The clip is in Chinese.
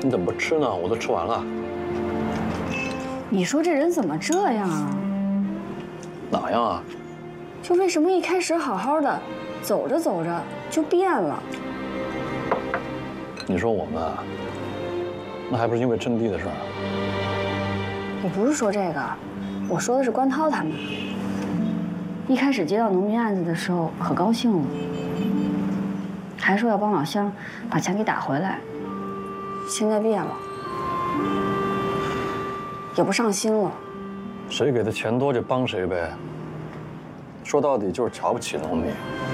你怎么不吃呢？我都吃完了。 你说这人怎么这样啊？ 哪样啊？ 就为什么一开始好好的，走着走着就变了？ 你说我们啊，那还不是因为阵地的事儿？ 我不是说这个，我说的是关涛他们。一开始接到农民案子的时候，可高兴了，还说要帮老乡把钱给打回来。现在变了，也不上心了。 谁给的钱多就帮谁呗。说到底就是瞧不起农民。